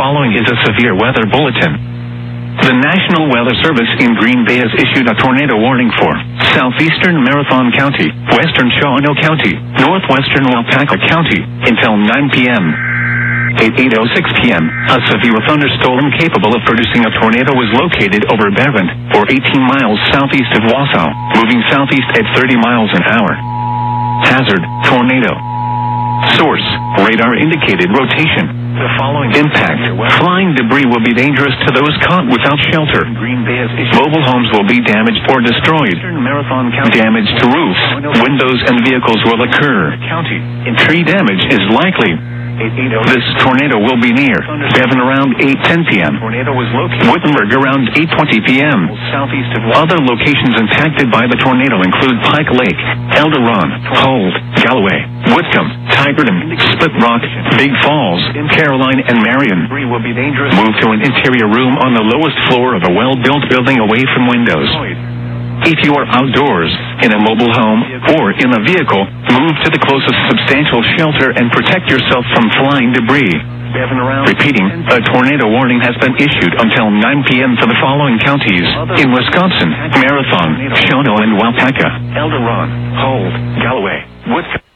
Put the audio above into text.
following is a severe weather bulletin. The National Weather Service in Green Bay has issued a tornado warning for southeastern Marathon County, western Shawano County, northwestern Waupaca County, until 9 p.m. At 8:06 p.m., a severe thunderstorm capable of producing a tornado was located over Brevant, or 18 miles southeast of Wausau, moving southeast at 30 miles an hour. Hazard, tornado. Source, radar indicated rotation. The following impact, flying debris will be dangerous to those caught without shelter. Mobile homes will be damaged or destroyed. Damage to roofs, windows, and vehicles will occur. Tree damage is likely. This tornado will be near Devon around 8:10 p.m. Wittenberg around 8:20 p.m. Other locations impacted by the tornado include Pike Lake, Elderon, Hold, Galloway, Whitcomb, Tigerton, Split Rock, Big Falls, Caroline, and Marion. Move to an interior room on the lowest floor of a well-built building away from windows. If you are outdoors, in a mobile home, or in a vehicle, move to the closest substantial shelter and protect yourself from flying debris. Repeating, a tornado warning has been issued until 9 p.m. for the following counties in Wisconsin: Marathon, Shawano, and Waupaca, Elderon, Hold, Galloway, Whitcomb.